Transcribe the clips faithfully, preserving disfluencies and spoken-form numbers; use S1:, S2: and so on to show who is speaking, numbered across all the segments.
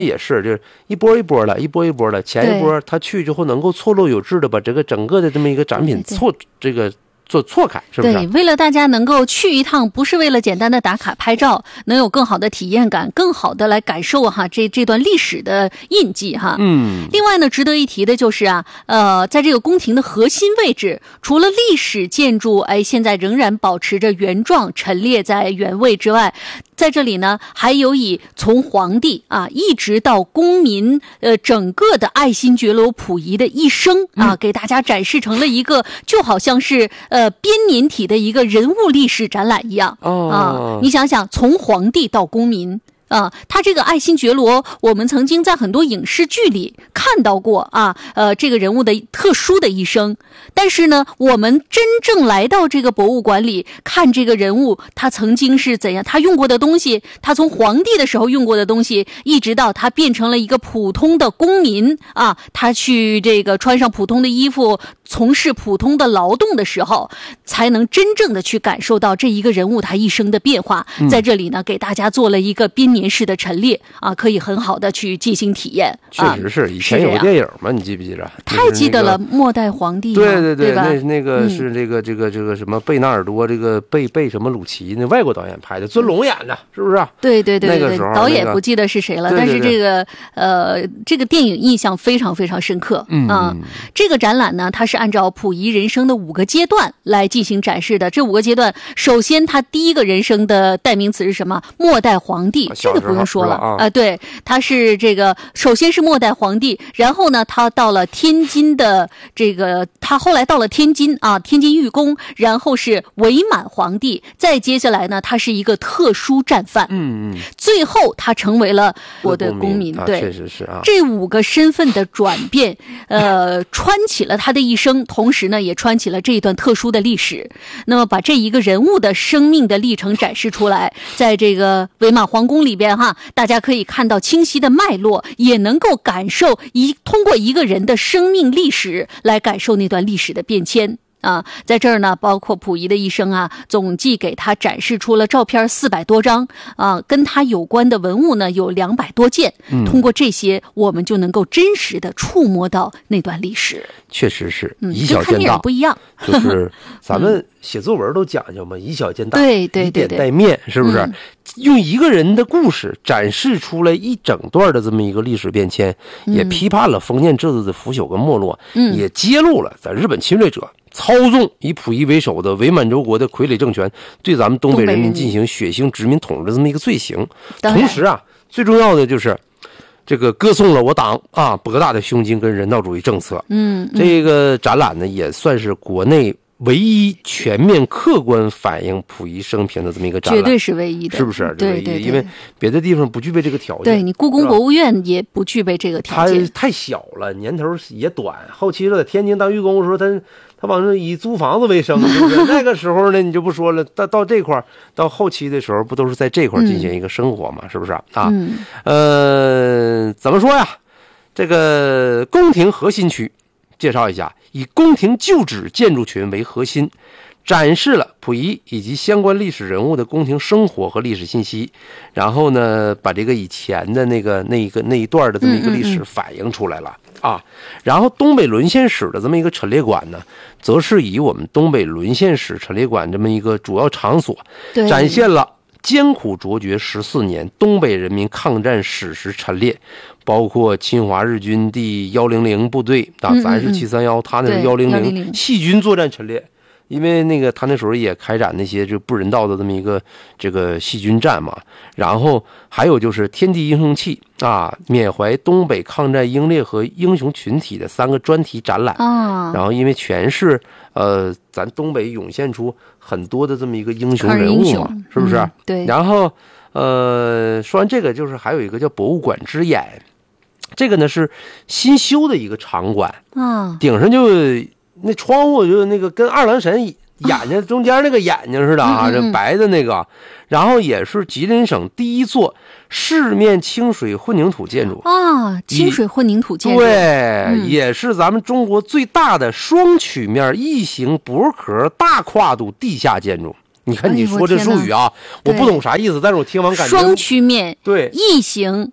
S1: 也是，就是一波一波的，一波一波的。前一波他去之后，能够错落有致的把这个整个的这么一个展品错这个做错开，是不是？
S2: 对，为了大家能够去一趟，不是为了简单的打卡拍照，能有更好的体验感，更好的来感受哈这这段历史的印记哈。
S1: 嗯。
S2: 另外呢，值得一提的就是啊，呃，在这个宫廷的核心位置，除了历史建筑，哎，现在仍然保持着原状，陈列在原位之外。在这里呢，还有以从皇帝啊一直到公民，呃，整个的爱新觉罗溥仪的一生啊，给大家展示成了一个就好像是呃编年体的一个人物历史展览一样。
S1: 哦、
S2: 啊，你想想，从皇帝到公民。啊，他这个爱新觉罗，我们曾经在很多影视剧里看到过啊，呃，这个人物的特殊的一生。但是呢，我们真正来到这个博物馆里看这个人物，他曾经是怎样，他用过的东西，他从皇帝的时候用过的东西，一直到他变成了一个普通的公民啊，他去这个穿上普通的衣服，从事普通的劳动的时候，才能真正的去感受到这一个人物他一生的变化。
S1: 嗯、
S2: 在这里呢，给大家做了一个编年式的陈列啊，可以很好的去进行体验。
S1: 确实是，啊、以前有个电影嘛，你记不记着？
S2: 太记得了，末代皇帝。
S1: 对对对，
S2: 对吧？
S1: 那那个是这个、嗯、这个这个什么贝纳尔多，这个贝贝什么鲁奇，那外国导演拍的，尊龙演的，是不是？
S2: 对对对对，
S1: 那个时候
S2: 导演不记得是谁了，
S1: 那个、
S2: 但是这个呃这个电影印象非常非常深刻。
S1: 嗯
S2: 啊，这个展览呢，它是按照溥仪人生的五个阶段来进行展示的。这五个阶段，首先他第一个人生的代名词是什么？末代皇帝，这个不用说了啊、呃。对，他是这个首先是末代皇帝，然后呢，他到了天津的这个，他后来到了天津啊，天津御宫，然后是伪满皇帝，再接下来呢，他是一个特殊战犯，
S1: 嗯嗯，
S2: 最后他成为了我的公民，
S1: 啊、
S2: 对，
S1: 确实是啊。
S2: 这五个身份的转变，呃，穿起了他的一生，同时呢，也穿起了这一段特殊的历史。那么，把这一个人物的生命的历程展示出来，在这个伪满皇宫里边哈，大家可以看到清晰的脉络，也能够感受一通过一个人的生命历史来感受那段历史的变迁。啊，在这儿呢，包括溥仪的一生啊，总计给他展示出了照片四百多张啊，跟他有关的文物呢有两百多件。
S1: 嗯，
S2: 通过这些，我们就能够真实的触摸到那段历史。
S1: 确实是以
S2: 小见大，不一样。
S1: 就是咱们写作文都讲究嘛，以小见大，
S2: 对对对，
S1: 以点带面，是不是？嗯，用一个人的故事展示出来一整段的这么一个历史变迁，
S2: 嗯，
S1: 也批判了封建制度的腐朽跟没落，
S2: 嗯，
S1: 也揭露了在日本侵略者操纵以溥仪为首的伪满洲国的傀儡政权对咱们东北人民进行血腥殖民统治的这么一个罪行。同时啊，最重要的就是这个歌颂了我党啊博大的胸襟跟人道主义政策。
S2: 嗯，嗯
S1: 这个展览呢，也算是国内唯一全面客观反映溥仪生平的这么一个展览，
S2: 绝对是唯一的，
S1: 是不是？
S2: 对对对，
S1: 因为别的地方不具备这个条件。
S2: 对，你故宫博物院也不具备这个条件，
S1: 它太小了，年头也短。后期了，在天津当御工的时候，他他往上以租房子为生，是不是？那个时候呢，你就不说了。到到这块到后期的时候，不都是在这块进行一个生活嘛？嗯、是不是啊？
S2: 嗯，
S1: 呃，怎么说呀？这个宫廷核心区。介绍一下，以宫廷旧址建筑群为核心，展示了溥仪以及相关历史人物的宫廷生活和历史信息，然后呢，把这个以前的那个那一个那一段的这么一个历史反映出来了。嗯嗯嗯啊，然后东北沦陷史的这么一个陈列馆呢，则是以我们东北沦陷史陈列馆这么一个主要场所，展现了艰苦卓绝十四年东北人民抗战史实陈列，包括侵华日军第一零零部队啊，咱是七三一，他那是一零零细菌作战陈列。因为那个他那时候也开展那些就不人道的这么一个这个细菌战嘛，然后还有就是天地英雄气啊，缅怀东北抗战英烈和英雄群体的三个专题展览啊，然后因为全是呃咱东北涌现出很多的这么一个英雄人物嘛，是不是？
S2: 嗯、对。
S1: 然后呃说完这个，就是还有一个叫博物馆之眼，这个呢是新修的一个场馆啊，顶上就。那窗户就那个跟二郎神眼睛中间那个眼睛似的啊，这、嗯嗯、白的那个，然后也是吉林省第一座市面清水混凝土建筑
S2: 啊，清水混凝土建筑，
S1: 对、嗯，也是咱们中国最大的双曲面异形薄壳大跨度地下建筑。你看你说这术语啊，哎、我, 我不懂啥意思，但是我听完感觉
S2: 双曲面
S1: 对
S2: 异形。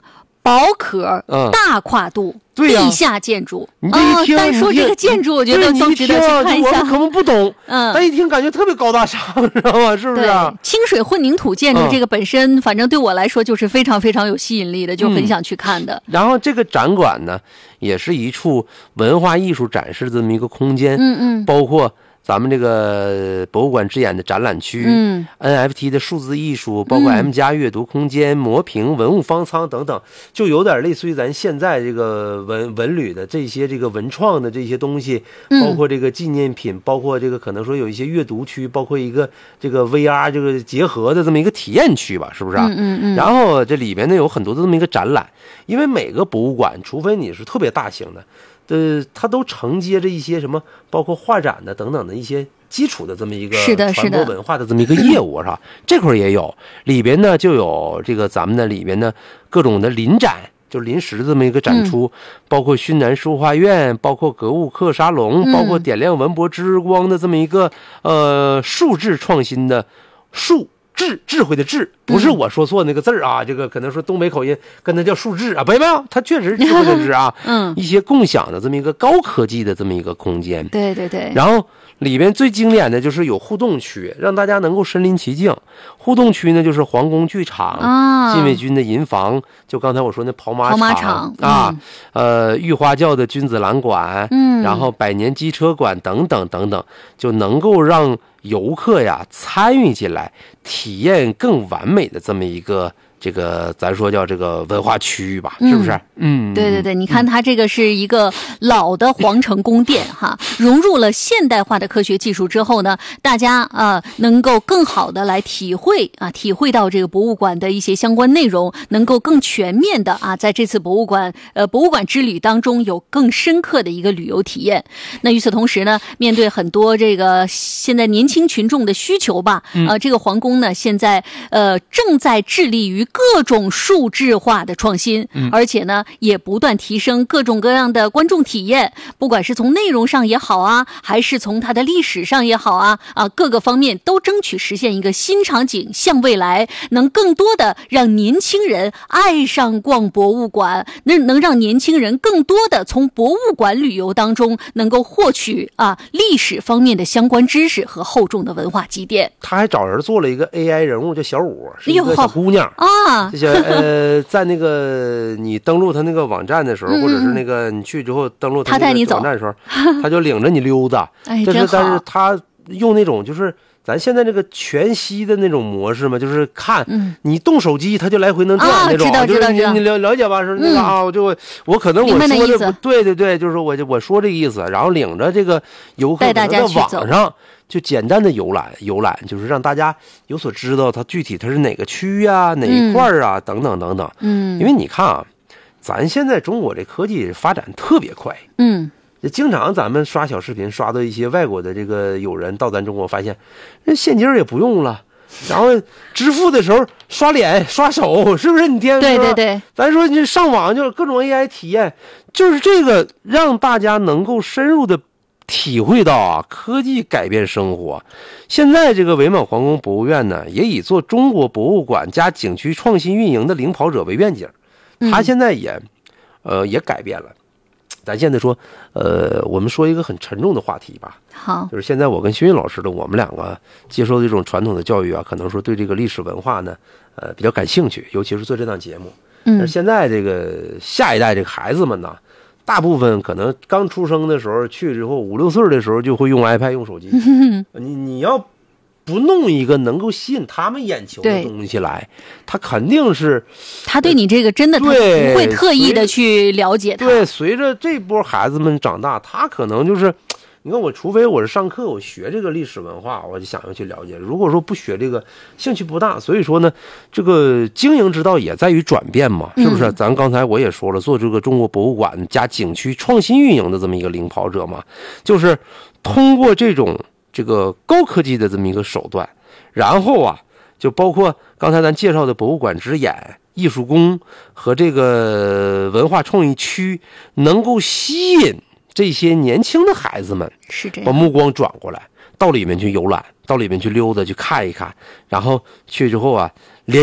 S2: 薄壳、
S1: 嗯、
S2: 大跨度。
S1: 对呀、
S2: 地下建筑，
S1: 你这一听，
S2: 哦、单说这个建筑，我觉得都值得去看一下。
S1: 我们可能不懂，
S2: 嗯，
S1: 但一听感觉特别高大上，知道吗？是不是、啊？
S2: 清水混凝土建筑这个本身，嗯、反正对我来说就是非常非常有吸引力的，就很想去看的。
S1: 嗯、然后这个展馆呢，也是一处文化艺术展示的这么一个空间，
S2: 嗯嗯，
S1: 包括咱们这个博物馆之眼的展览区，
S2: 嗯
S1: ，N F T 的数字艺术，包括 M 加阅读空间、磨屏、文物方舱等等，就有点类似于咱现在这个文文旅的这些这个文创的这些东西，包括这个纪念品，包括这个可能说有一些阅读区，包括一个这个 V R 这个结合的这么一个体验区吧，是不是啊？
S2: 嗯嗯嗯。
S1: 然后这里面呢有很多的这么一个展览，因为每个博物馆，除非你是特别大型的。呃，它都承接着一些什么，包括画展的等等的一些基础的这么一个传播文化的这么一个业务，是吧？这块也有，里边呢就有这个咱们的里边呢各种的临展，就临时的这么一个展出，嗯、包括熏南书画院，包括格物课沙龙，包括点亮文博之光的这么一个呃数智创新的数。智智慧的智，不是我说错那个字儿啊，嗯、这个可能说东北口音跟它叫数智啊，没有没有，它确实是智慧的智啊。
S2: 嗯，
S1: 一些共享的这么一个高科技的这么一个空间。
S2: 对对对。
S1: 然后里边最经典的就是有互动区，让大家能够身临其境。互动区呢，就是皇宫剧场、啊、禁卫军的营房，就刚才我说那跑马场,
S2: 跑马场、
S1: 嗯、啊，呃，御花轿的君子兰馆，
S2: 嗯，
S1: 然后百年机车馆等等等等，就能够让游客呀参与进来，体验更完美的这么一个这个咱说叫这个文化区域吧，是不是？嗯，
S2: 对对对，你看它这个是一个老的皇城宫殿哈，融入了现代化的科学技术之后呢，大家啊、呃、能够更好的来体会啊，体会到这个博物馆的一些相关内容，能够更全面的啊，在这次博物馆呃博物馆之旅当中有更深刻的一个旅游体验。那与此同时呢，面对很多这个现在年轻群众的需求吧，呃，这个皇宫呢现在呃正在致力于各种数字化的创新，而且呢也不断提升各种各样的观众体验，不管是从内容上也好啊，还是从它的历史上也好啊，啊各个方面都争取实现一个新场景向未来，能更多的让年轻人爱上逛博物馆，能能让年轻人更多的从博物馆旅游当中能够获取啊历史方面的相关知识和厚重的文化积淀。
S1: 他还找人做了一个 A I 人物叫小五，是一个小姑娘
S2: 啊，
S1: 这些呃在那个你登录他那个网站的时候，嗯、或者是那个你去之后登录他那个网站的时候，他就领着你溜达。
S2: 哎，
S1: 但是但是他用那种就是咱现在这个全息的那种模式嘛，就是看、嗯、你动手机，他就来回能转那种，
S2: 啊、
S1: 就是你你了了解吧？是那个、嗯、啊，我就我可能我说的不对，对对，就是我我说这个意思，然后领着这个游客在网上就简单的游览游览，就是让大家有所知道，它具体它是哪个区啊，哪一块啊，嗯、等等等等。
S2: 嗯，
S1: 因为你看啊，咱现在中国这科技发展特别快。
S2: 嗯。
S1: 经常咱们刷小视频，刷到一些外国的这个友人到咱中国，发现那现金也不用了，然后支付的时候刷脸刷手，是不是？你天
S2: 对对对，
S1: 咱说你上网就是各种 A I 体验，就是这个让大家能够深入的体会到啊，科技改变生活。现在这个伪满皇宫博物院呢，也以做中国博物馆加景区创新运营的领跑者为愿景，它现在也、嗯、呃也改变了。咱现在说，呃，我们说一个很沉重的话题吧。
S2: 好，
S1: 就是现在我跟徐云老师的，我们两个接受这种传统的教育啊，可能说对这个历史文化呢，呃，比较感兴趣，尤其是做这档节目。
S2: 嗯。
S1: 但是现在这个下一代这个孩子们呢，大部分可能刚出生的时候去之后，五六岁的时候就会用 iPad 用手机。你你要不弄一个能够吸引他们眼球的东西来，他肯定是
S2: 他对你这个真的他不会特意的去了解他。
S1: 对，随着这波孩子们长大，他可能就是你看我，除非我是上课我学这个历史文化，我就想要去了解，如果说不学这个兴趣不大，所以说呢这个经营之道也在于转变嘛，是不是、嗯、咱刚才我也说了，做这个中国博物馆加景区创新运营的这么一个领跑者嘛，就是通过这种这个高科技的这么一个手段，然后啊就包括刚才咱介绍的博物馆之眼、艺术宫和这个文化创意区，能够吸引这些年轻的孩子们，
S2: 是这样，
S1: 把目光转过来，到里面去游览，到里面去溜达，去看一看，然后去之后啊，